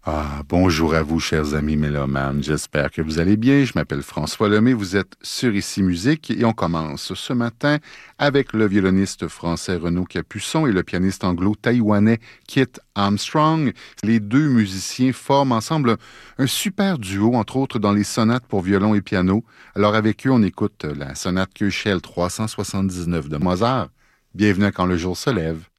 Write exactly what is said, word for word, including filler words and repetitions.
Ah, bonjour à vous, chers amis mélomanes. J'espère que vous allez bien. Je m'appelle François Lemay. Vous êtes sur Ici Musique et on commence ce matin avec le violoniste français Renaud Capuçon et le pianiste anglo-taïwanais Kit Armstrong. Les deux musiciens forment ensemble un super duo, entre autres dans les sonates pour violon et piano. Alors avec eux, on écoute la sonate Köchel trois cent soixante-dix-neuf de Mozart. Bienvenue à Quand le jour se lève.